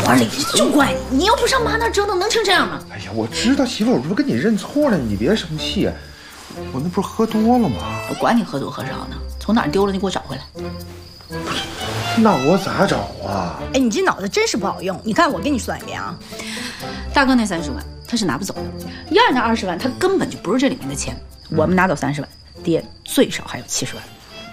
二里就怪你，你又不上妈那儿折腾，能成这样吗？ 哎呀，我知道媳妇，我这不跟你认错了，你别生气。我那不是喝多了吗？ 我管你喝多喝少呢，从哪儿丢了你给我找回来。 那我咋找啊？ 哎，你这脑子真是不好用。你看我给你算一遍啊， 大哥那30万他是拿不走的，燕儿那20万他根本就不是这里面的钱。我们拿走30万，爹最少还有70万。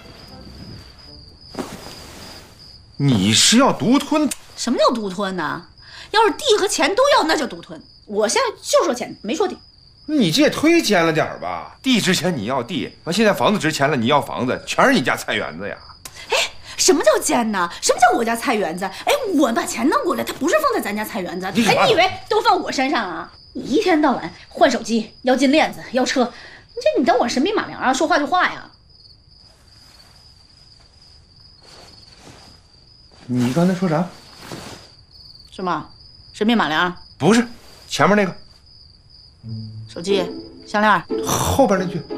你是要独吞？ 什么叫独吞呢？要是地和钱都要，那叫独吞。我现在就说钱，没说地。 你这也忒尖了点吧？地值钱你要地，完现在房子值钱了你要房子，全是你家菜园子呀！ 哎，什么叫奸呢？什么叫我家菜园子？哎，我把钱弄过来，他不是放在咱家菜园子，哎，你以为都放我身上啊？你一天到晚换手机，要金链子，要车，你当我神笔马良啊？说话就话呀！ 你刚才说啥？ 什么？神笔马良？ 不是，前面那个。 手机、项链， 后边那句。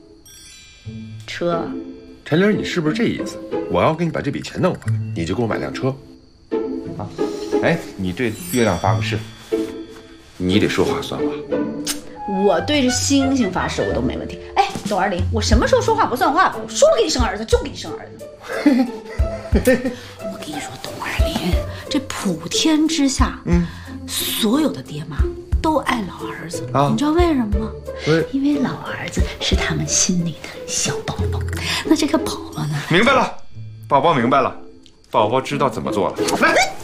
车。 陈玲，你是不是这意思？我要给你把这笔钱弄回来，你就给我买辆车。啊，哎，你对月亮发个誓，你得说话算话。 我对着星星发誓我都没问题。哎，董二林，我什么时候说话不算话了？我说给你生儿子就给你生儿子。我跟你说，董二林，这普天之下，所有的爹妈都爱老儿子啊！你知道为什么吗？因为老儿子是他们心里的小宝宝。那这个宝宝呢？ 明白了，宝宝明白了，宝宝知道怎么做了。来。